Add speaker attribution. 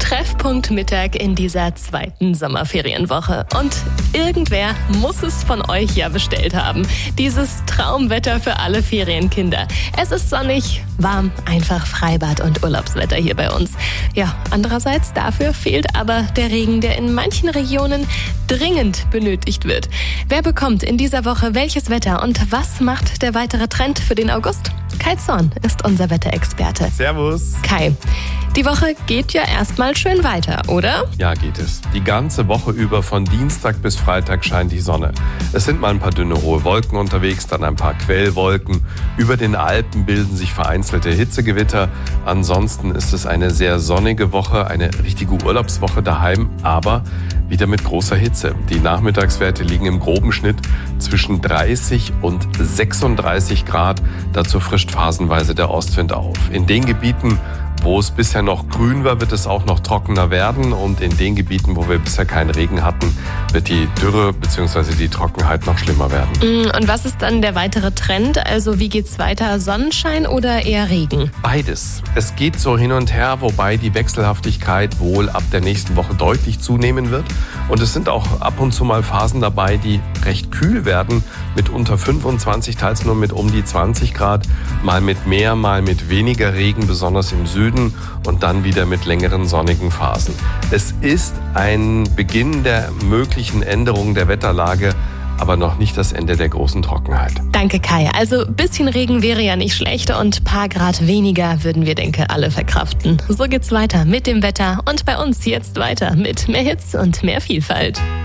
Speaker 1: Treffpunkt Mittag in dieser zweiten Sommerferienwoche. Und irgendwer muss es von euch ja bestellt haben. Dieses Traumwetter für alle Ferienkinder. Es ist sonnig, warm, einfach Freibad und Urlaubswetter hier bei uns. Ja, andererseits dafür fehlt aber der Regen, der in manchen Regionen dringend benötigt wird. Wer bekommt in dieser Woche welches Wetter und was macht der weitere Trend für den August? Kai Zorn ist unser Wetterexperte.
Speaker 2: Servus.
Speaker 1: Kai, die Woche geht ja erstmal schön weiter, oder?
Speaker 2: Ja, geht es. Die ganze Woche über von Dienstag bis Freitag scheint die Sonne. Es sind mal ein paar dünne hohe Wolken unterwegs, dann ein paar Quellwolken. Über den Alpen bilden sich vereinzelte Hitzegewitter. Ansonsten ist es eine sehr sonnige Woche, eine richtige Urlaubswoche daheim, aber wieder mit großer Hitze. Die Nachmittagswerte liegen im groben Schnitt zwischen 30 und 36 Grad. Dazu frischt phasenweise der Ostwind auf. In den Gebieten, wo es bisher noch grün war, wird es auch noch trockener werden. Und in den Gebieten, wo wir bisher keinen Regen hatten, wird die Dürre bzw. die Trockenheit noch schlimmer werden.
Speaker 1: Und was ist dann der weitere Trend? Also wie geht's weiter? Sonnenschein oder eher Regen?
Speaker 2: Beides. Es geht so hin und her, wobei die Wechselhaftigkeit wohl ab der nächsten Woche deutlich zunehmen wird. Und es sind auch ab und zu mal Phasen dabei, die recht kühl werden, mit unter 25, teils nur mit um die 20 Grad, mal mit mehr, mal mit weniger Regen, besonders im Süden, und dann wieder mit längeren sonnigen Phasen. Es ist ein Beginn der möglichen Änderung der Wetterlage, aber noch nicht das Ende der großen Trockenheit.
Speaker 1: Danke, Kai. Also ein bisschen Regen wäre ja nicht schlecht und ein paar Grad weniger würden wir, denke, alle verkraften. So geht's weiter mit dem Wetter und bei uns jetzt weiter mit mehr Hits und mehr Vielfalt.